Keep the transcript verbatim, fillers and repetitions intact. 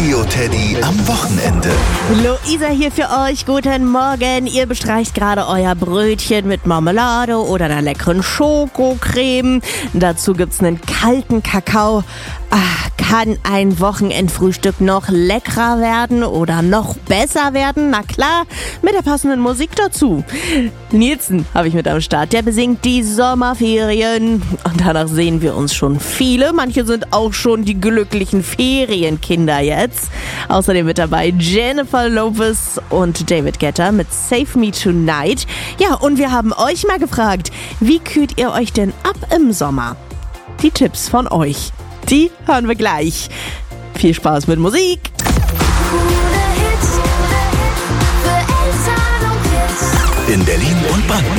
Radio Teddy am Wochenende. Luisa hier für euch. Guten Morgen. Ihr bestreicht gerade euer Brötchen mit Marmelade oder einer leckeren Schokocreme. Dazu gibt's einen kalten Kakao. Ach, kann ein Wochenendfrühstück noch leckerer werden oder noch besser werden? Na klar, mit der passenden Musik dazu. Nielsen habe ich mit am Start. Der besingt die Sommerferien. Und danach sehen wir uns schon viele. Manche sind auch schon die glücklichen Ferienkinder jetzt. Außerdem mit dabei Jennifer Lopez und David Guetta mit Save Me Tonight. Ja, und wir haben euch mal gefragt, wie kühlt ihr euch denn ab im Sommer? Die Tipps von euch, die hören wir gleich. Viel Spaß mit Musik.